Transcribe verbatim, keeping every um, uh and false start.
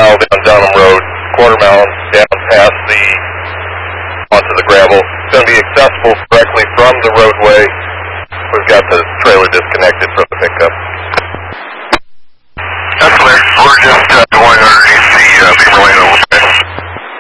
mile down Dunham Road, quarter mile down past the, onto the gravel. It's going to be accessible directly from the roadway. We've got the trailer disconnected from the pickup.